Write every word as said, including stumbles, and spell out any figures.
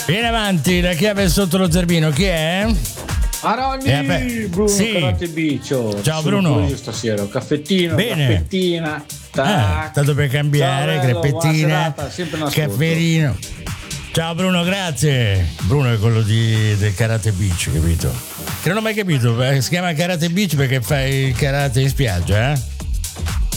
Vieni avanti, la chiave sotto lo zerbino, chi è? Aroni, Bruno sì. Karate Bicio. Ciao Sono Bruno. Io stasera, caffettino, Bene. caffettina. Ah, tanto per cambiare, Ciao, bello, buona crepettina, serata, sempre in ascolto. cafferino. Ciao Bruno, grazie. Bruno è quello di, del Karate Beach, capito? Che non ho mai capito, si chiama Karate Beach perché fai il karate in spiaggia, eh?